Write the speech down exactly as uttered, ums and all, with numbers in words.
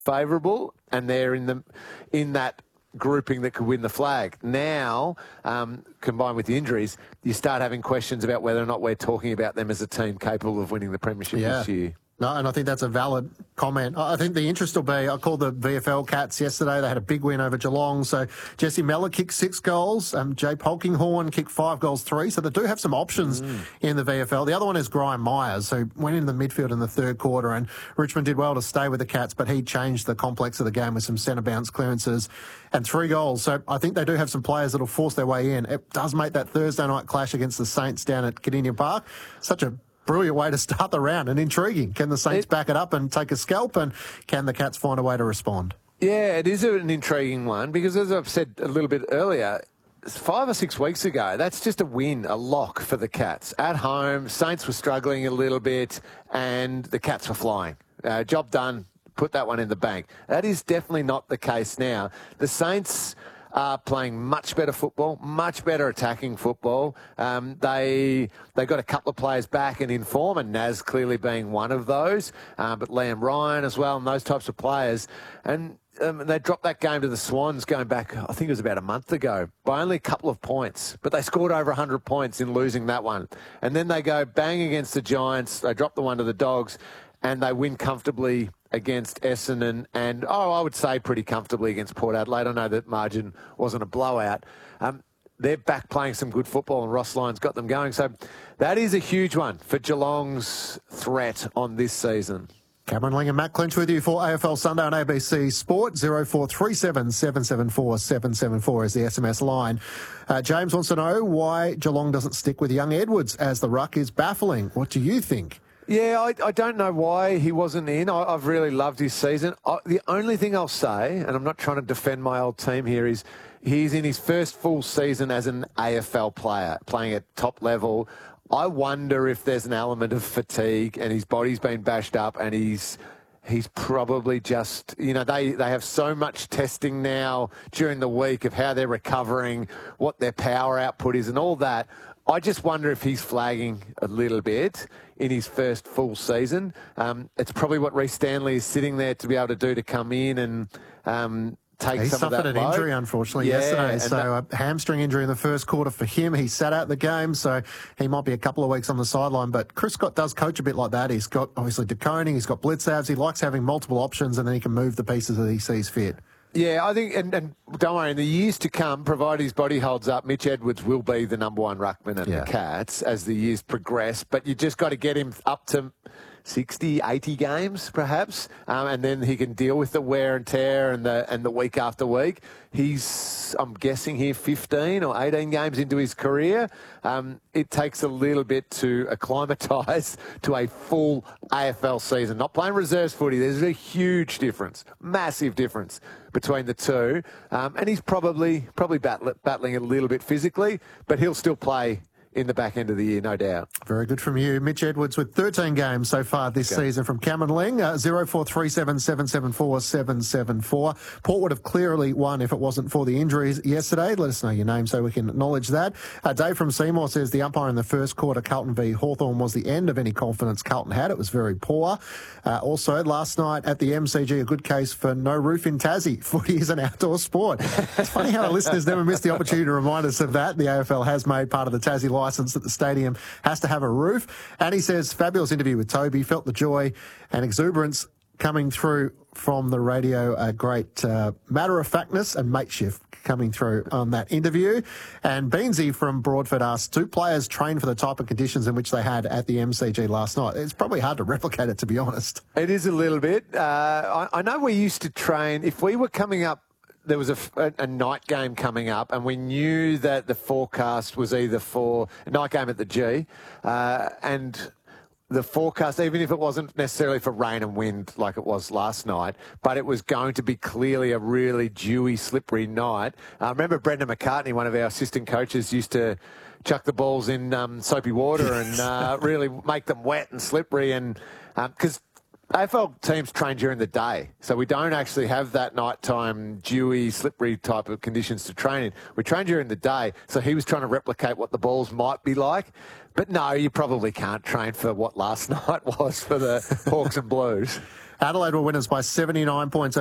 favourable, and they're in the in that grouping that could win the flag. Now, um, combined with the injuries, you start having questions about whether or not we're talking about them as a team capable of winning the premiership yeah. this year. No, and I think that's a valid comment. I think the interest will be, I called the V F L Cats yesterday. They had a big win over Geelong. So Jesse Mellor kicked six goals. Um, Jay Polkinghorn kicked five goals, three. So they do have some options mm. in the V F L. The other one is Graham Myers, who went in the midfield in the third quarter, and Richmond did well to stay with the Cats, but he changed the complex of the game with some centre bounce clearances and three goals. So I think they do have some players that will force their way in. It does make that Thursday night clash against the Saints down at Kardinia Park such a brilliant way to start the round and intriguing. Can the Saints it, back it up and take a scalp, and can the Cats find a way to respond? Yeah, it is an intriguing one because, as I've said a little bit earlier, five or six weeks ago, that's just a win, a lock for the Cats. At home, Saints were struggling a little bit and the Cats were flying. Uh, job done, put that one in the bank. That is definitely not the case now. The Saints are playing much better football, much better attacking football. Um, they they got a couple of players back and in form, and Naz clearly being one of those, um, but Liam Ryan as well, and those types of players. And um, they dropped that game to the Swans going back, I think it was about a month ago, by only a couple of points. But they scored over one hundred points in losing that one. And then they go bang against the Giants, they drop the one to the Dogs, and they win comfortably against Essendon and, oh, I would say pretty comfortably against Port Adelaide. I know that margin wasn't a blowout. Um, they're back playing some good football and Ross Lyon's got them going. So that is a huge one for Geelong's threat on this season. Cameron Ling and Matt Clinch with you for A F L Sunday on A B C Sport. zero four three seven, seven seven four, seven seven four is the S M S line. Uh, James wants to know why Geelong doesn't stick with young Edwards, as the ruck is baffling. What do you think? Yeah, I, I don't know why he wasn't in. I, I've really loved his season. I, the only thing I'll say, and I'm not trying to defend my old team here, is he's in his first full season as an A F L player, playing at top level. I wonder if there's an element of fatigue and his body's been bashed up and he's he's probably just, you know, they, they have so much testing now during the week of how they're recovering, what their power output is and all that. I just wonder if he's flagging a little bit in his first full season. Um, it's probably what Reece Stanley is sitting there to be able to do, to come in and um, take he some of that suffered an load. injury, unfortunately, yeah, yesterday. So that, a hamstring injury in the first quarter for him. He sat out the game, so he might be a couple of weeks on the sideline. But Chris Scott does coach a bit like that. He's got, obviously, De Koning, he's got Blitzavs. He likes having multiple options, and then he can move the pieces that he sees fit. Yeah, I think, and, and don't worry, in the years to come, provided his body holds up, Mitch Edwards will be the number one ruckman at yeah. the Cats as the years progress. But you just got to get him up to sixty, eighty games, perhaps, um, and then he can deal with the wear and tear and the and the week after week. He's, I'm guessing here, fifteen or eighteen games into his career. Um, it takes a little bit to acclimatise to a full A F L season. Not playing reserves footy. There's a huge difference, massive difference between the two. Um, and he's probably probably battle, battling a little bit physically, but he'll still play in the back end of the year, no doubt. Very good from you. Mitch Edwards with thirteen games so far this okay. season from Cameron Ling. Uh, zero four three seven, seven seven four, seven seven four. Port would have clearly won if it wasn't for the injuries yesterday. Let us know your name so we can acknowledge that. Uh, Dave from Seymour says the umpire in the first quarter, Carlton v Hawthorn, was the end of any confidence Carlton had. It was very poor. Uh, also, last night at the M C G, a good case for no roof in Tassie. Footy is an outdoor sport. It's funny how our listeners never miss the opportunity to remind us of that. The A F L has made part of the Tassie licence that the stadium has to have a roof. And he says, fabulous interview with Toby, felt the joy and exuberance coming through from the radio, a great uh, matter-of-factness and makeshift coming through on that interview. And Beansy from Broadford asked, do players train for the type of conditions in which they had at the M C G last night? It's probably hard to replicate it, to be honest. It is a little bit. Uh, I, I know we used to train, if we were coming up, there was a, a, a night game coming up, and we knew that the forecast was either for a night game at the G, uh, and the forecast, even if it wasn't necessarily for rain and wind like it was last night, but it was going to be clearly a really dewy, slippery night. I uh, remember Brendan McCartney, one of our assistant coaches, used to chuck the balls in um, soapy water and uh, really make them wet and slippery, and because um, A F L teams train during the day, so we don't actually have that nighttime, dewy, slippery type of conditions to train in. We train during the day, so he was trying to replicate what the balls might be like. But no, you probably can't train for what last night was for the Hawks and Blues. Adelaide were winners by seventy-nine points.